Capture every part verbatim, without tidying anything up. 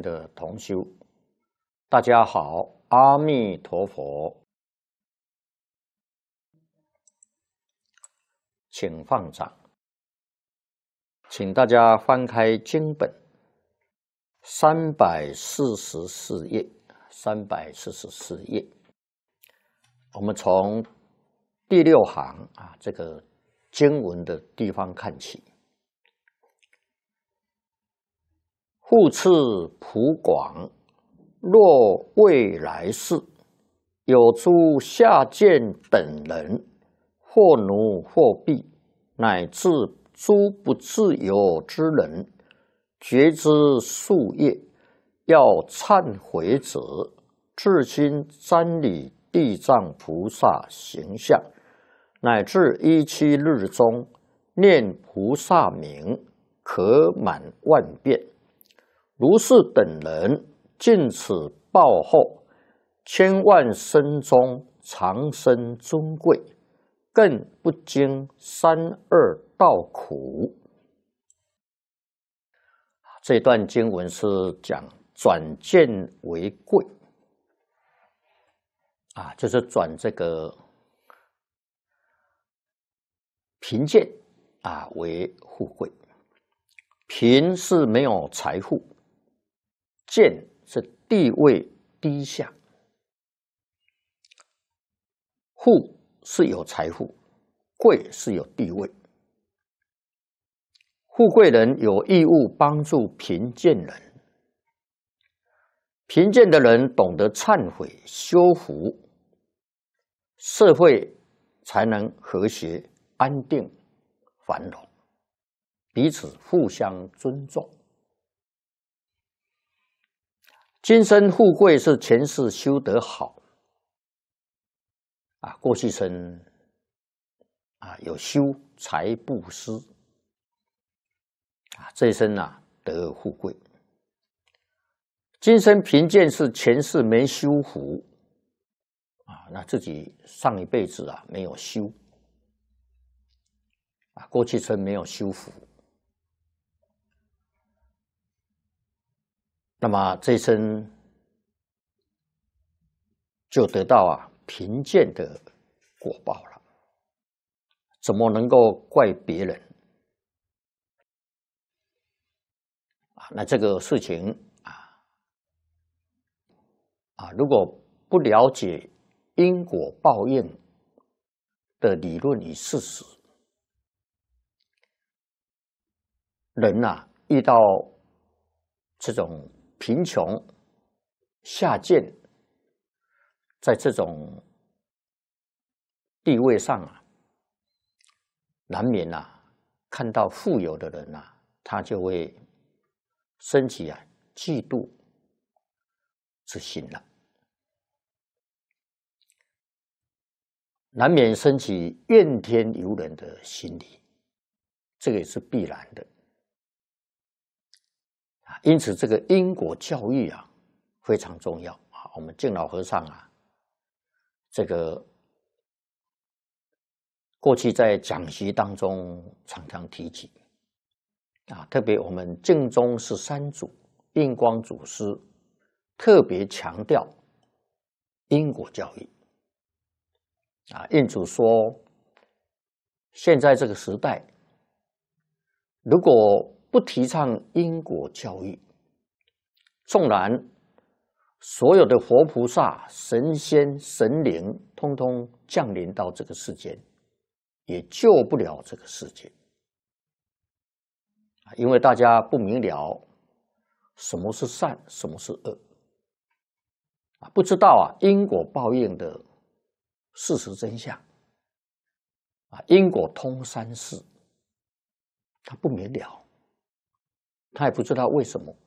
的同修，大家好，阿弥陀佛，请放掌，请大家翻开经本三百四十四页，三百四十四页，我们从第六行啊这个经文的地方看起。复次普广，若未来世有诸下贱等人，或奴或婢，乃至诸不自由之人，觉知夙业，要忏悔者，至今瞻礼地藏菩萨形象，乃至一七日中念菩萨名，可满万遍。如是等人，尽此报后，千万生中长生尊贵，更不经三恶道苦。这段经文是讲转贱为贵啊，就是转这个贫贱啊为富贵。贫是没有财富，贱是地位低下，富是有财富，贵是有地位。富贵人有义务帮助贫贱人，贫贱的人懂得忏悔修福，社会才能和谐安定繁荣，彼此互相尊重。今生富贵是前世修得好啊，过去生啊有修财布施啊，这一生啊得富贵。今生贫贱是前世没修福啊，那自己上一辈子啊没有修啊，过去生没有修福。那么这一生就得到啊贫贱的果报了，怎么能够怪别人啊？那这个事情啊啊，如果不了解因果报应的理论与事实，人啊遇到这种贫穷、下贱，在这种地位上啊，难免啊，看到富有的人啊，他就会升起啊嫉妒之心了，难免升起怨天尤人的心理，这个也是必然的。因此，这个因果教育啊非常重要啊。我们敬老和尚啊，这个过去在讲习当中常常提起啊，特别我们净宗十三祖印光祖师特别强调因果教育啊。印祖说，现在这个时代，如果不提倡因果教育，纵然所有的活菩萨、神仙、神灵通通降临到这个世间，也救不了这个世界，因为大家不明了什么是善，什么是恶，不知道啊因果报应的事实真相啊，因果通三世，他不明了。他也不知道为什么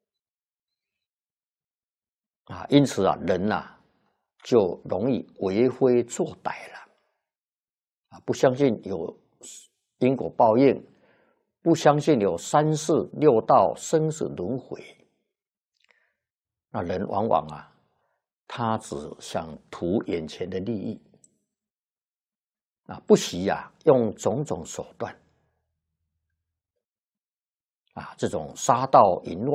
啊，因此啊，人呐、啊、就容易为非作歹了啊，不相信有因果报应，不相信有三世六道生死轮回，那人往往啊，他只想图眼前的利益啊，不惜啊用种种手段啊，这种杀盗淫乱